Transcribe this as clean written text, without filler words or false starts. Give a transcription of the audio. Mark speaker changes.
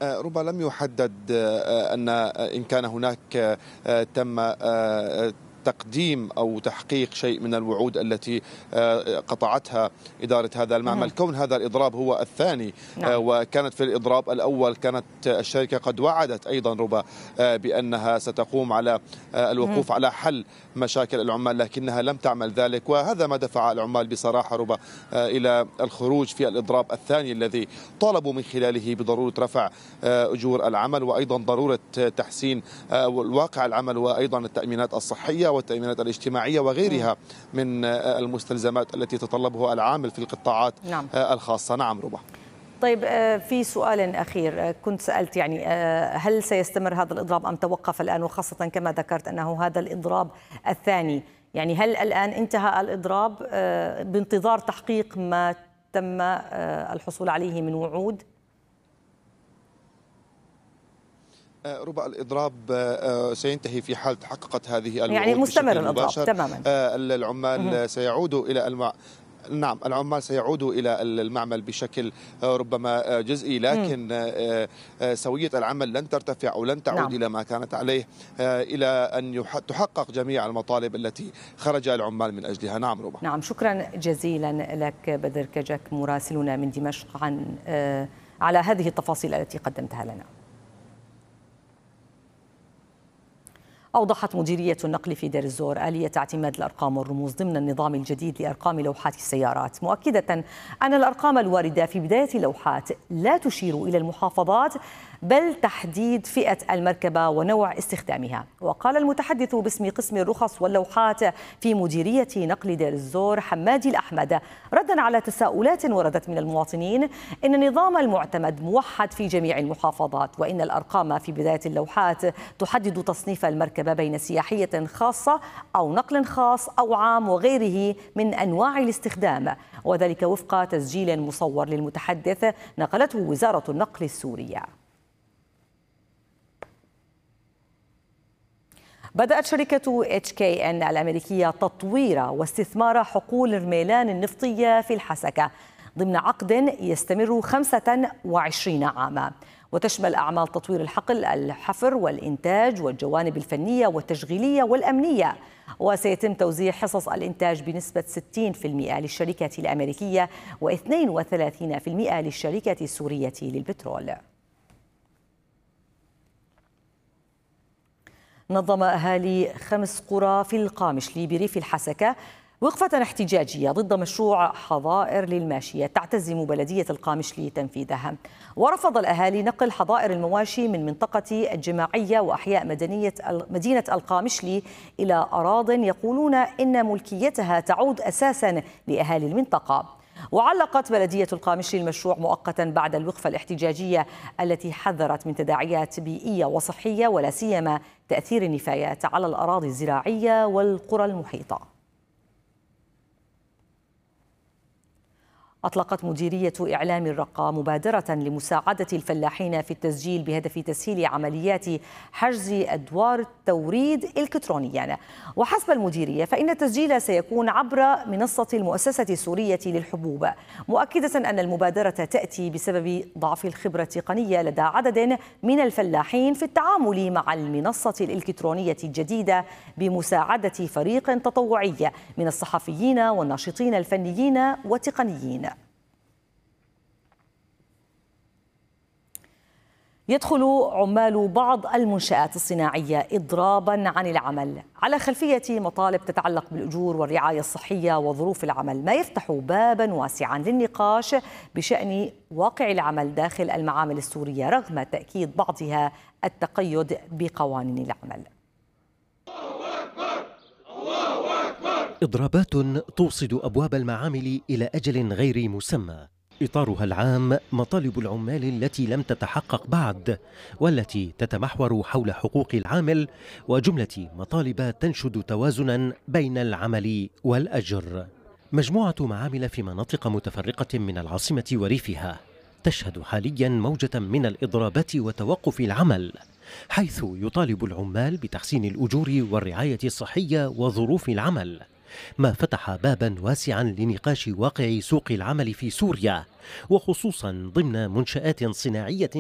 Speaker 1: ربما لم يحدد أن إن كان هناك تم تقديم أو تحقيق شيء من الوعود التي قطعتها إدارة هذا المعمل، كون هذا الإضراب هو الثاني. وكانت في الإضراب الأول كانت الشركة قد وعدت أيضا ربما بأنها ستقوم على الوقوف على حل مشاكل العمال، لكنها لم تعمل ذلك، وهذا ما دفع العمال بصراحة ربما إلى الخروج في الإضراب الثاني الذي طالبوا من خلاله بضرورة رفع أجور العمل، وأيضا ضرورة تحسين الواقع العمل، وأيضا التأمينات الصحية والتأمينات الاجتماعية وغيرها من المستلزمات التي تتطلبها العامل في القطاعات الخاصة. نعم ربا.
Speaker 2: طيب، في سؤال أخير، كنت سألت يعني هل سيستمر هذا الإضراب أم توقف الآن، وخاصة كما ذكرت أنه هذا الإضراب الثاني، يعني هل الآن انتهى الإضراب بانتظار تحقيق ما تم الحصول عليه من وعود؟
Speaker 1: ربما الإضراب سينتهي في حال تحققت هذه الوعود،
Speaker 2: يعني مستمر الإضراب تماما.
Speaker 1: العمال سيعودوا إلى نعم، العمال سيعودوا إلى المعمل بشكل ربما جزئي، لكن سوية العمل لن ترتفع أو لن تعود إلى ما كانت عليه إلى أن تحقق جميع المطالب التي خرج العمال من أجلها. نعم ربما.
Speaker 2: نعم، شكرا جزيلا لك بدر كجك مراسلنا من دمشق على هذه التفاصيل التي قدمتها لنا. أوضحت مديرية النقل في دير الزور آلية اعتماد الأرقام والرموز ضمن النظام الجديد لأرقام لوحات السيارات، مؤكدة أن الأرقام الواردة في بداية اللوحات لا تشير إلى المحافظات بل تحديد فئة المركبة ونوع استخدامها. وقال المتحدث باسم قسم الرخص واللوحات في مديرية نقل دير الزور حمادي الأحمد ردا على تساؤلات وردت من المواطنين إن النظام المعتمد موحد في جميع المحافظات، وإن الأرقام في بداية اللوحات تحدد تصنيف المركبة بين سياحية خاصة أو نقل خاص أو عام وغيره من أنواع الاستخدام، وذلك وفق تسجيل مصور للمتحدث نقلته وزارة النقل السورية. بدأت شركة HKN الأمريكية تطوير واستثمار حقول رميلان النفطية في الحسكة ضمن عقد يستمر 25 عاما، وتشمل أعمال تطوير الحقل، الحفر والإنتاج والجوانب الفنية والتشغيلية والأمنية، وسيتم توزيع حصص الإنتاج بنسبة 60% للشركة الأمريكية و32% للشركة السورية للبترول. نظم أهالي 5 قرى في القامشلي بريف الحسكة وقفة احتجاجية ضد مشروع حظائر للماشية تعتزم بلدية القامشلي تنفيذها، ورفض الأهالي نقل حظائر المواشي من منطقة الجماعية وأحياء مدينة القامشلي إلى أراضٍ يقولون إن ملكيتها تعود أساساً لأهالي المنطقة. وعلقت بلدية القامشلي المشروع مؤقتا بعد الوقفة الاحتجاجية التي حذرت من تداعيات بيئية وصحية ولا سيما تأثير النفايات على الأراضي الزراعية والقرى المحيطة. أطلقت مديرية إعلام الرقة مبادرة لمساعدة الفلاحين في التسجيل بهدف تسهيل عمليات حجز أدوار التوريد إلكترونيا. وحسب المديرية فإن التسجيل سيكون عبر منصة المؤسسة السورية للحبوب، مؤكدة أن المبادرة تأتي بسبب ضعف الخبرة التقنية لدى عدد من الفلاحين في التعامل مع المنصة الإلكترونية الجديدة بمساعدة فريق تطوعي من الصحفيين والناشطين الفنيين والتقنيين. يدخل عمال بعض المنشآت الصناعية إضرابا عن العمل على خلفية مطالب تتعلق بالأجور والرعاية الصحية وظروف العمل، ما يفتح بابا واسعا للنقاش بشأن واقع العمل داخل المعامل السورية رغم تأكيد بعضها التقيد بقوانين العمل.
Speaker 3: إضرابات توصد أبواب المعامل إلى أجل غير مسمى، إطارها العام مطالب العمال التي لم تتحقق بعد، والتي تتمحور حول حقوق العامل وجملة مطالب تنشد توازنا بين العمل والأجر. مجموعة معامل في مناطق متفرقة من العاصمة وريفها تشهد حاليا موجة من الإضرابات وتوقف العمل، حيث يطالب العمال بتحسين الأجور والرعاية الصحية وظروف العمل، ما فتح بابا واسعا لنقاش واقع سوق العمل في سوريا، وخصوصا ضمن منشآت صناعية